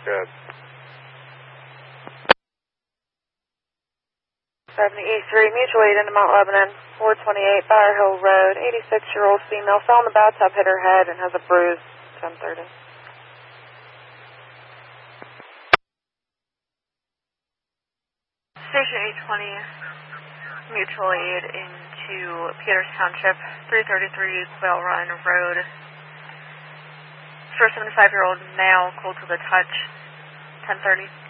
Good. 70E3, mutual aid into Mount Lebanon, 428 Fire Hill Road, 86-year-old female fell in the bathtub, hit her head, and has a bruise, 1030. Station 820, mutual aid into Peters Township, 333 Quail Run Road. For a 75-year-old male, cold to the touch, 1030.